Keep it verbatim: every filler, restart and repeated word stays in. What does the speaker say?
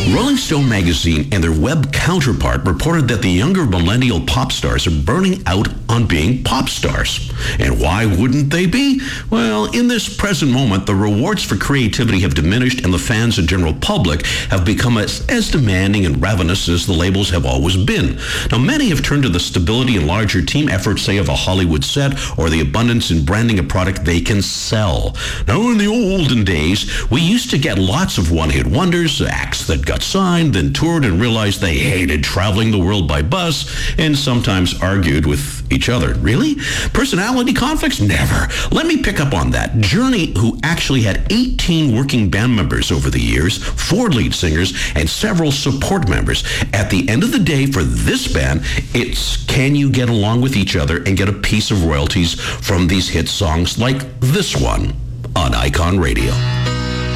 Rolling Stone magazine and their web counterpart reported that the younger millennial pop stars are burning out on being pop stars. And why wouldn't they be? Well, in this present moment, the rewards for creativity have diminished and the fans and general public have become as, as demanding and ravenous as the labels have always been. Now, many have turned to the stability and larger team efforts, say, of a Hollywood set or the abundance in branding a product they can sell. Now, in the olden days, we used to get lots of one-hit wonders, acts that got signed, then toured and realized they hated traveling the world by bus and sometimes argued with each other. Really? Personality conflicts? Never. Let me pick up on that. Journey, who actually had eighteen working band members over the years, four lead singers, and several support members. At the end of the day, for this band, it's can you get along with each other and get a piece of royalties from these hit songs like this one on Icon Radio.